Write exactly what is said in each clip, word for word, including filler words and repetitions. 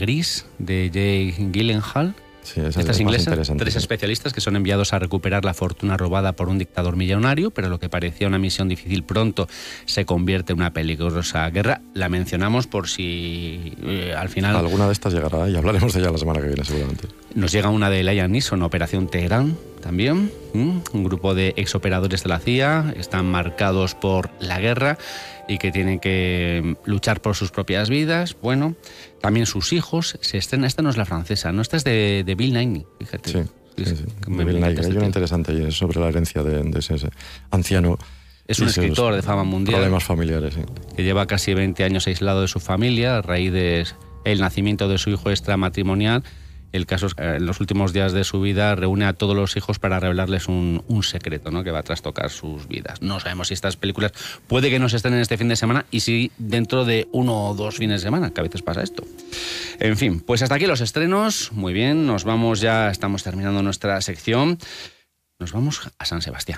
Gris, de Jake Gyllenhaal. Sí, esa Esta es inglesa, tres sí. especialistas que son enviados a recuperar la fortuna robada por un dictador millonario, pero lo que parecía una misión difícil pronto se convierte en una peligrosa guerra. La mencionamos por si eh, al final... Alguna de estas llegará y hablaremos de ella la semana que viene seguramente. Nos llega una de Liam Neeson, Operación Teherán, también. ¿Mm? Un grupo de exoperadores de la C I A están marcados por la guerra y que tienen que luchar por sus propias vidas. Bueno, también sus hijos. Se estrena, esta no es la francesa, no, esta es de, de Bill Nighy, fíjate. Sí, sí, sí. De Bill Nighy. Hay una interesante sobre la herencia de, de ese, ese anciano. Es un escritor de fama mundial. Problemas familiares, sí. Que lleva casi veinte años aislado de su familia a raíz del nacimiento de su hijo extramatrimonial. El caso es que en los últimos días de su vida reúne a todos los hijos para revelarles un, un secreto, ¿no?, que va a trastocar sus vidas. No sabemos si estas películas puede que no se estrenen este fin de semana y si dentro de uno o dos fines de semana, que a veces pasa esto. En fin, pues hasta aquí los estrenos. Muy bien, nos vamos ya, estamos terminando nuestra sección. Nos vamos a San Sebastián.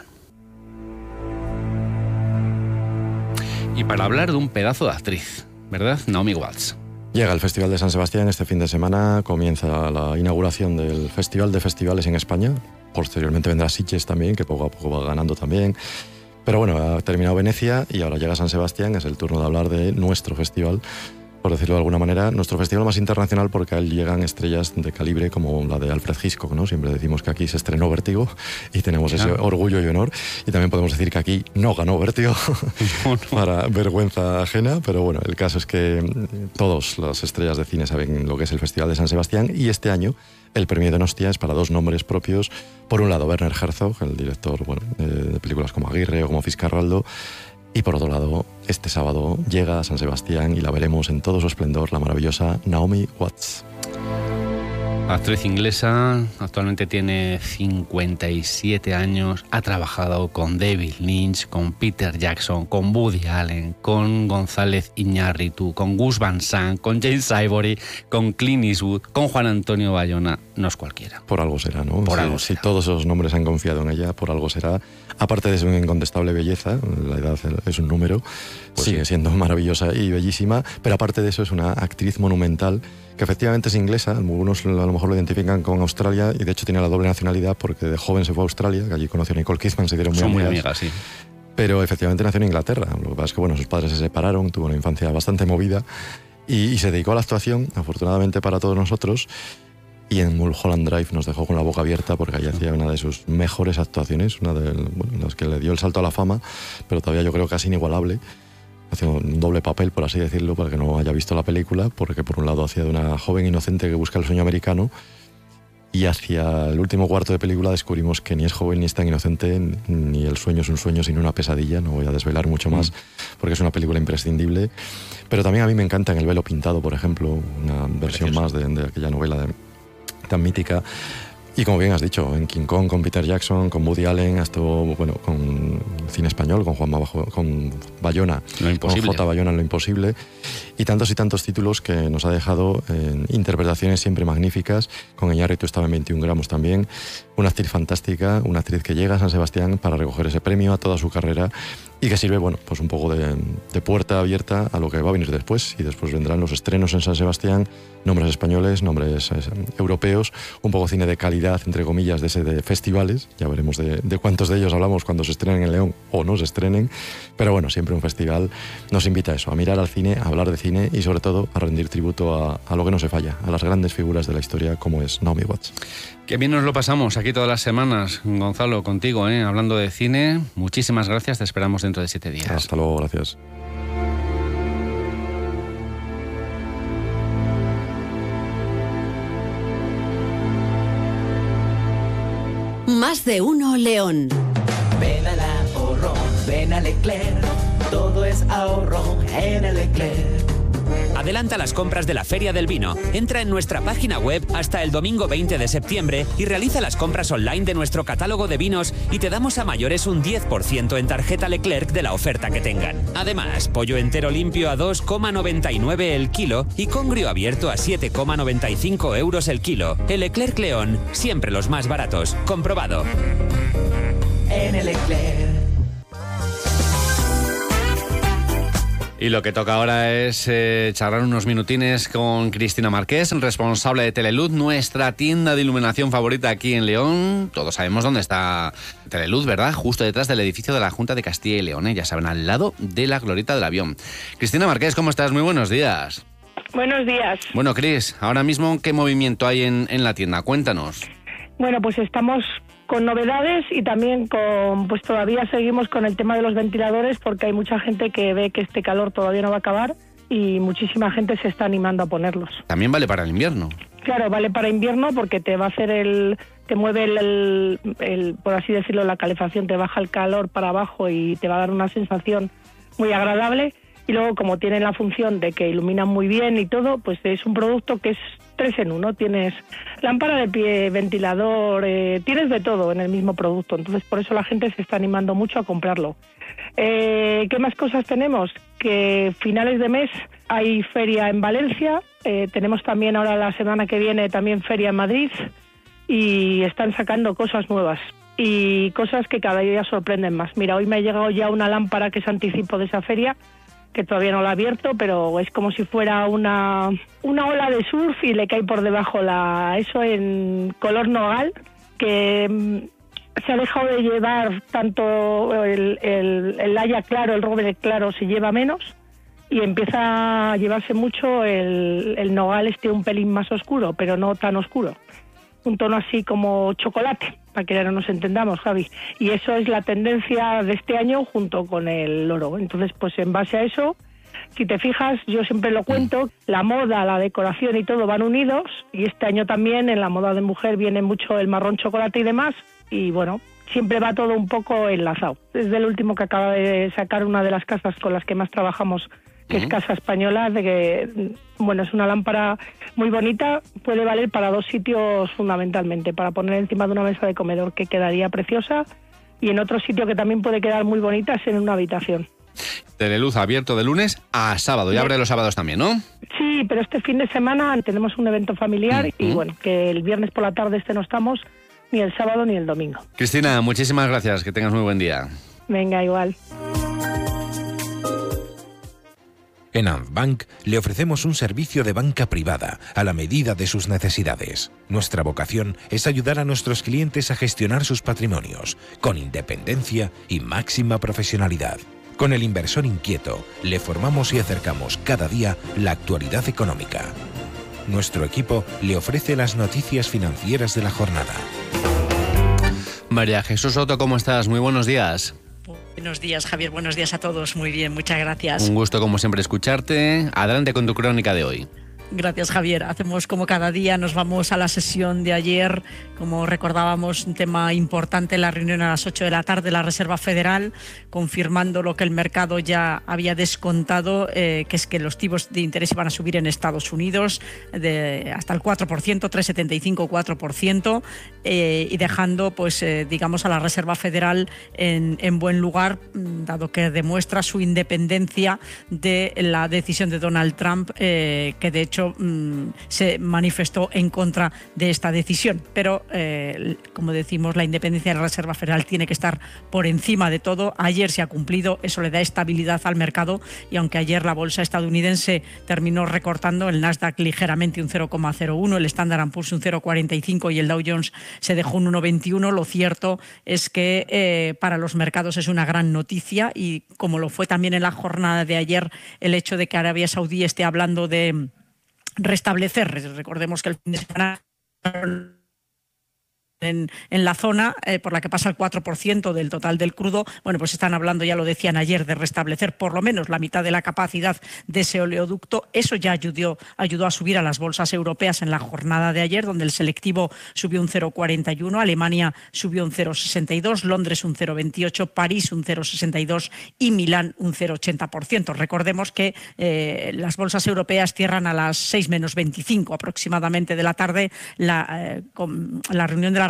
Y para hablar de un pedazo de actriz, ¿verdad? Naomi Watts. Llega el Festival de San Sebastián este fin de semana, comienza la inauguración del Festival de Festivales en España, posteriormente vendrá Sitges también, que poco a poco va ganando también, pero bueno, ha terminado Venecia y ahora llega San Sebastián, es el turno de hablar de nuestro festival, por decirlo de alguna manera, nuestro festival más internacional porque a él llegan estrellas de calibre como la de Alfred Hitchcock, ¿no? Siempre decimos que aquí se estrenó Vértigo y tenemos ese claro. orgullo y honor, y también podemos decir que aquí no ganó Vértigo no, no. para vergüenza ajena, pero bueno, el caso es que todas las estrellas de cine saben lo que es el Festival de San Sebastián y este año el premio de Donostia es para dos nombres propios. Por un lado, Werner Herzog, el director bueno, de películas como Aguirre o como Fitzcarraldo, y por otro lado, este sábado llega a San Sebastián y la veremos en todo su esplendor, la maravillosa Naomi Watts. Actriz inglesa, actualmente tiene cincuenta y siete años, ha trabajado con David Lynch, con Peter Jackson, con Woody Allen, con González Iñárritu, con Gus Van Sant, con James Ivory, con Clint Eastwood, con Juan Antonio Bayona, no es cualquiera. Por algo será, ¿no? Por si, algo si será. todos esos nombres han confiado en ella, por algo será. Aparte de su incontestable belleza, la edad es un número, pues sigue sí. siendo maravillosa y bellísima, pero aparte de eso es una actriz monumental que efectivamente es inglesa, algunos a lo mejor lo identifican con Australia y de hecho tiene la doble nacionalidad porque de joven se fue a Australia, que allí conoció a Nicole Kidman, se dieron muy Son amigas. muy amigas, sí. Pero efectivamente nació en Inglaterra, lo que pasa es que bueno, sus padres se separaron, tuvo una infancia bastante movida y, y se dedicó a la actuación, afortunadamente para todos nosotros, y en Mulholland Drive nos dejó con la boca abierta porque allí hacía una de sus mejores actuaciones, una de bueno, las que le dio el salto a la fama, pero todavía yo creo casi inigualable. Hacía un doble papel, por así decirlo, para que no haya visto la película, porque por un lado hacía de una joven inocente que busca el sueño americano y hacia el último cuarto de película descubrimos que ni es joven ni es tan inocente, ni el sueño es un sueño sino una pesadilla. No voy a desvelar mucho más porque es una película imprescindible, pero también a mí me encanta En el velo pintado, por ejemplo, una versión Precioso. más de, de aquella novela de, tan mítica. Y como bien has dicho, en King Kong con Peter Jackson, con Woody Allen, hasta bueno, con cine español, con Juan Bajo, con Bayona, Lo Imposible. con J. Bayona en Lo Imposible, y tantos y tantos títulos que nos ha dejado en interpretaciones siempre magníficas. Con Iñárritu estaba en veintiún gramos también, una actriz fantástica, una actriz que llega a San Sebastián para recoger ese premio a toda su carrera y que sirve, bueno, pues un poco de, de puerta abierta a lo que va a venir después, y después vendrán los estrenos en San Sebastián, nombres españoles, nombres eh, europeos, un poco cine de calidad, entre comillas, de ese de festivales, ya veremos de, de cuántos de ellos hablamos cuando se estrenen en León o no se estrenen, pero bueno, siempre un festival nos invita a eso, a mirar al cine, a hablar de cine y sobre todo a rendir tributo a, a lo que no se falla, a las grandes figuras de la historia como es Naomi Watts. Qué bien nos lo pasamos aquí todas las semanas, Gonzalo, contigo, ¿eh? Hablando de cine. Muchísimas gracias, te esperamos dentro de siete días. Hasta luego, gracias. Más de uno León. Ven al ahorro, ven a Leclerc, todo es ahorro en el Leclerc. Adelanta las compras de la Feria del Vino. Entra en nuestra página web hasta el domingo veinte de septiembre y realiza las compras online de nuestro catálogo de vinos y te damos a mayores un diez por ciento en tarjeta Leclerc de la oferta que tengan. Además, pollo entero limpio a dos coma noventa y nueve el kilo y congrio abierto a siete coma noventa y cinco euros el kilo. El Leclerc León, siempre los más baratos. Comprobado. En el Leclerc. Y lo que toca ahora es eh, charlar unos minutines con Cristina Marqués, responsable de Teleluz, nuestra tienda de iluminación favorita aquí en León. Todos sabemos dónde está Teleluz, ¿verdad? Justo detrás del edificio de la Junta de Castilla y León, ¿eh? Ya saben, al lado de la glorieta del avión. Cristina Marqués, ¿cómo estás? Muy buenos días. Buenos días. Bueno, Cris, ahora mismo, ¿qué movimiento hay en, en la tienda? Cuéntanos. Bueno, pues estamos con novedades y también con, pues todavía seguimos con el tema de los ventiladores porque hay mucha gente que ve que este calor todavía no va a acabar y muchísima gente se está animando a ponerlos. También vale para el invierno. Claro, vale para invierno porque te va a hacer el, te mueve el, el, el, por así decirlo, la calefacción, te baja el calor para abajo y te va a dar una sensación muy agradable. Y luego, como tienen la función de que iluminan muy bien y todo, pues es un producto que es tres en uno. Tienes lámpara de pie, ventilador, eh, tienes de todo en el mismo producto. Entonces, por eso la gente se está animando mucho a comprarlo. Eh, ¿Qué más cosas tenemos? Que finales de mes hay feria en Valencia. Eh, tenemos también ahora la semana que viene también feria en Madrid. Y están sacando cosas nuevas. Y cosas que cada día sorprenden más. Mira, hoy me ha llegado ya una lámpara que es anticipo de esa feria, que todavía no la he abierto, pero es como si fuera una, una ola de surf y le cae por debajo la eso en color nogal, que mm, se ha dejado de llevar tanto el, el, el haya claro, el roble claro se lleva menos y empieza a llevarse mucho el, el nogal este un pelín más oscuro, pero no tan oscuro. Un tono así como chocolate, para que no nos entendamos, Javi. Y eso es la tendencia de este año junto con el oro. Entonces, pues en base a eso, si te fijas, yo siempre lo cuento, la moda, la decoración y todo van unidos. Y este año también en la moda de mujer viene mucho el marrón chocolate y demás. Y bueno, siempre va todo un poco enlazado. Desde el último que acaba de sacar una de las casas con las que más trabajamos, que uh-huh. es Casa Española, de que, bueno, es una lámpara muy bonita, puede valer para dos sitios fundamentalmente, para poner encima de una mesa de comedor que quedaría preciosa y en otro sitio que también puede quedar muy bonita es en una habitación. Teleluz abierto de lunes a sábado, y abre los sábados también, ¿no? Sí, pero este fin de semana tenemos un evento familiar uh-huh. y bueno, que el viernes por la tarde este no estamos, ni el sábado ni el domingo. Cristina, muchísimas gracias, que tengas muy buen día. Venga, igual. En Antbank le ofrecemos un servicio de banca privada a la medida de sus necesidades. Nuestra vocación es ayudar a nuestros clientes a gestionar sus patrimonios con independencia y máxima profesionalidad. Con el inversor inquieto le formamos y acercamos cada día la actualidad económica. Nuestro equipo le ofrece las noticias financieras de la jornada. María Jesús Soto, ¿cómo estás? Muy buenos días. Buenos días, Javier. Buenos días a todos. Muy bien, muchas gracias. Un gusto, como siempre, escucharte. Adelante con tu crónica de hoy. Gracias, Javier. Hacemos como cada día, nos vamos a la sesión de ayer. Como recordábamos, un tema importante, la reunión a las ocho de la tarde, la Reserva Federal, confirmando lo que el mercado ya había descontado, eh, que es que los tipos de interés iban a subir en Estados Unidos de hasta el cuatro por ciento, tres coma setenta y cinco, cuatro por ciento, eh, y dejando, pues, eh, digamos, a la Reserva Federal en, en buen lugar, dado que demuestra su independencia de la decisión de Donald Trump, eh, que de hecho se manifestó en contra de esta decisión, pero eh, como decimos, la independencia de la Reserva Federal tiene que estar por encima de todo. Ayer se ha cumplido, eso le da estabilidad al mercado, y aunque ayer la bolsa estadounidense terminó recortando, el Nasdaq ligeramente un cero coma cero uno, el Standard and Poor's un cero coma cuarenta y cinco y el Dow Jones se dejó un uno coma veintiuno, lo cierto es que eh, para los mercados es una gran noticia, y como lo fue también en la jornada de ayer el hecho de que Arabia Saudí esté hablando de restablecer, recordemos que el fin de semana en, en la zona eh, por la que pasa el cuatro por ciento del total del crudo, bueno, pues están hablando, ya lo decían ayer, de restablecer por lo menos la mitad de la capacidad de ese oleoducto. Eso ya ayudó, ayudó a subir a las bolsas europeas en la jornada de ayer, donde el selectivo subió un cero coma cuarenta y uno, Alemania subió un cero coma sesenta y dos, Londres un cero coma veintiocho, París un cero coma sesenta y dos y Milán un cero coma ochenta por ciento. Recordemos que eh, las bolsas europeas cierran a las seis menos veinticinco aproximadamente de la tarde, la, eh, con la reunión de la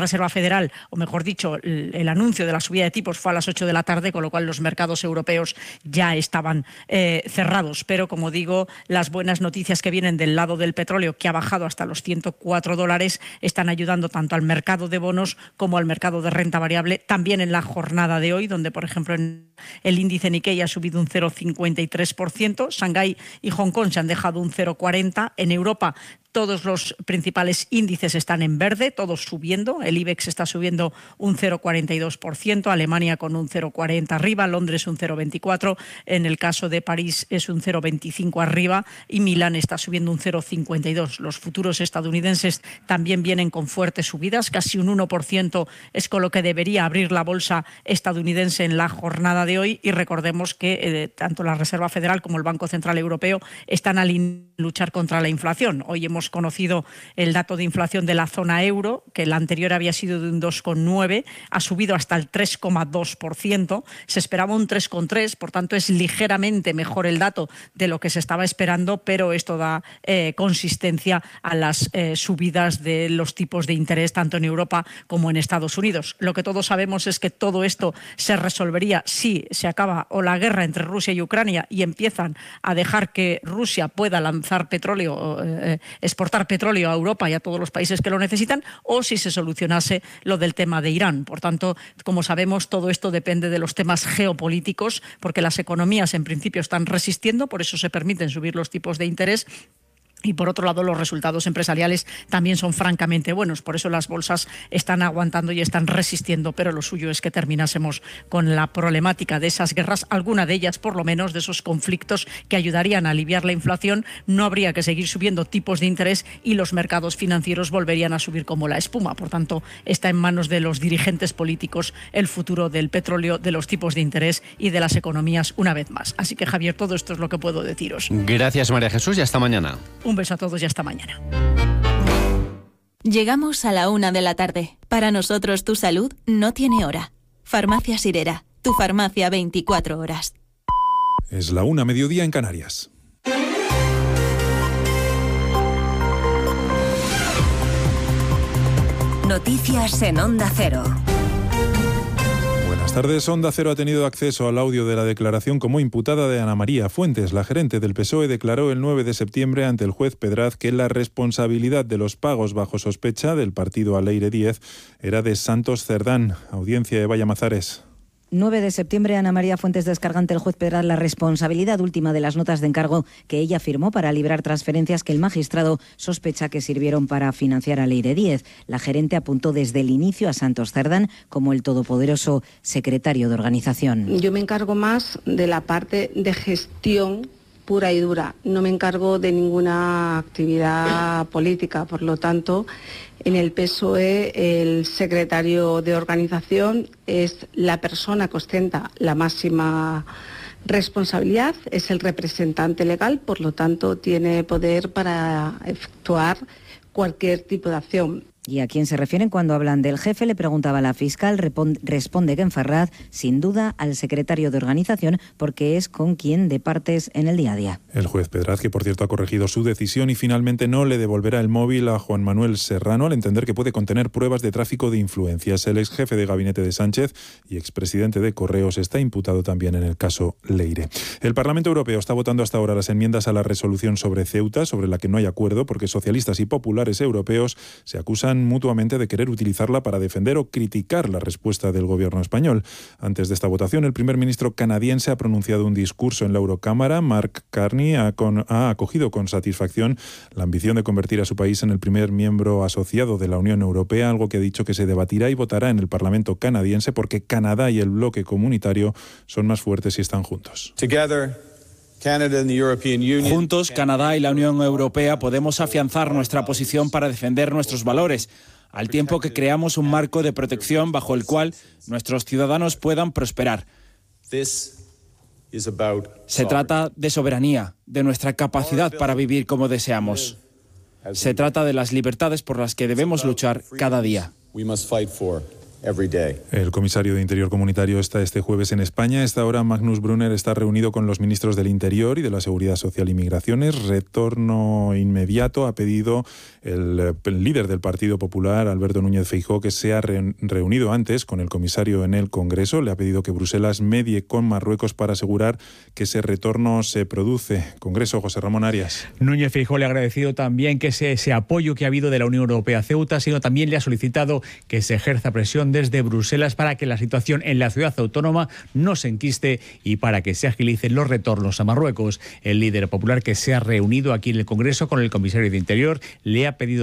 Reserva Federal, o mejor dicho, el, el anuncio de la subida de tipos fue a las ocho de la tarde, con lo cual los mercados europeos ya estaban eh, cerrados. Pero, como digo, las buenas noticias que vienen del lado del petróleo, que ha bajado hasta los ciento cuatro dólares, están ayudando tanto al mercado de bonos como al mercado de renta variable, también en la jornada de hoy, donde, por ejemplo, en el índice Nikkei ha subido un cero coma cincuenta y tres por ciento, Shanghái y Hong Kong se han dejado un cero coma cuarenta por ciento, en Europa todos los principales índices están en verde, todos subiendo. El IBEX está subiendo un cero coma cuarenta y dos por ciento, Alemania con un cero coma cuarenta arriba, Londres un cero coma veinticuatro, en el caso de París es un cero coma veinticinco arriba y Milán está subiendo un cero coma cincuenta y dos. Los futuros estadounidenses también vienen con fuertes subidas, casi un uno por ciento es con lo que debería abrir la bolsa estadounidense en la jornada de hoy, y recordemos que eh, tanto la Reserva Federal como el Banco Central Europeo están alineados a luchar contra la inflación. Hoy hemos conocido el dato de inflación de la zona euro, que el anterior había sido de un dos coma nueve, ha subido hasta el tres coma dos por ciento, se esperaba un tres coma tres, por tanto es ligeramente mejor el dato de lo que se estaba esperando, pero esto da eh, consistencia a las eh, subidas de los tipos de interés tanto en Europa como en Estados Unidos. Lo que todos sabemos es que todo esto se resolvería si se acaba o la guerra entre Rusia y Ucrania y empiezan a dejar que Rusia pueda lanzar petróleo, eh, exportar petróleo a Europa y a todos los países que lo necesitan, o si se solucionase lo del tema de Irán. Por tanto, como sabemos, todo esto depende de los temas geopolíticos, porque las economías en principio están resistiendo, por eso se permiten subir los tipos de interés. Y por otro lado, los resultados empresariales también son francamente buenos. Por eso las bolsas están aguantando y están resistiendo. Pero lo suyo es que terminásemos con la problemática de esas guerras, alguna de ellas por lo menos, de esos conflictos que ayudarían a aliviar la inflación. No habría que seguir subiendo tipos de interés y los mercados financieros volverían a subir como la espuma. Por tanto, está en manos de los dirigentes políticos el futuro del petróleo, de los tipos de interés y de las economías una vez más. Así que, Javier, todo esto es lo que puedo deciros. Gracias, María Jesús, y hasta mañana. Un beso a todos y hasta mañana. Llegamos a la una de la tarde. Para nosotros tu salud no tiene hora. Farmacia Sirera, tu farmacia veinticuatro horas. Es la una, mediodía en Canarias. Noticias en Onda Cero. Buenas tardes. Onda Cero ha tenido acceso al audio de la declaración como imputada de Ana María Fuentes. La gerente del P S O E declaró el nueve de septiembre ante el juez Pedraz que la responsabilidad de los pagos bajo sospecha del partido Aleire Díez era de Santos Cerdán. Audiencia de Vallamazares. nueve de septiembre, Ana María Fuentes descarga ante el juez Pedraz la responsabilidad última de las notas de encargo que ella firmó para librar transferencias que el magistrado sospecha que sirvieron para financiar a Leire Díez. La gerente apuntó desde el inicio a Santos Cerdán como el todopoderoso secretario de organización. Yo me encargo más de la parte de gestión pura y dura. No me encargo de ninguna actividad política, por lo tanto, en el P S O E el secretario de organización es la persona que ostenta la máxima responsabilidad, es el representante legal, por lo tanto tiene poder para efectuar cualquier tipo de acción. ¿Y a quién se refieren cuando hablan del jefe? Le preguntaba la fiscal. Responde Ken Ferraz, sin duda, al secretario de organización, porque es con quien de partes en el día a día. El juez Pedraz, que por cierto ha corregido su decisión y finalmente no le devolverá el móvil a Juan Manuel Serrano al entender que puede contener pruebas de tráfico de influencias. El ex jefe de gabinete de Sánchez y expresidente de Correos está imputado también en el caso Leire. El Parlamento Europeo está votando hasta ahora las enmiendas a la resolución sobre Ceuta, sobre la que no hay acuerdo porque socialistas y populares europeos se acusan mutuamente de querer utilizarla para defender o criticar la respuesta del gobierno español. Antes de esta votación, el primer ministro canadiense ha pronunciado un discurso en la Eurocámara. Mark Carney ha, con, ha acogido con satisfacción la ambición de convertir a su país en el primer miembro asociado de la Unión Europea, algo que ha dicho que se debatirá y votará en el Parlamento canadiense porque Canadá y el bloque comunitario son más fuertes si están juntos. Together. Juntos, Canadá y la Unión Europea podemos afianzar nuestra posición para defender nuestros valores, al tiempo que creamos un marco de protección bajo el cual nuestros ciudadanos puedan prosperar. Se trata de soberanía, de nuestra capacidad para vivir como deseamos. Se trata de las libertades por las que debemos luchar cada día. El comisario de Interior comunitario está este jueves en España. A esta hora Magnus Brunner está reunido con los ministros del Interior y de la Seguridad Social y Migraciones. Retorno inmediato ha pedido el, el líder del Partido Popular, Alberto Núñez Feijóo, que se ha re, reunido antes con el comisario en el Congreso. Le ha pedido que Bruselas medie con Marruecos para asegurar que ese retorno se produce. Congreso, José Ramón Arias. Núñez Feijóo le ha agradecido también que ese, ese apoyo que ha habido de la Unión Europea a Ceuta, sino también le ha solicitado que se ejerza presión desde Bruselas para que la situación en la ciudad autónoma no se enquiste y para que se agilicen los retornos a Marruecos. El líder popular, que se ha reunido aquí en el Congreso con el comisario de Interior, le ha pedido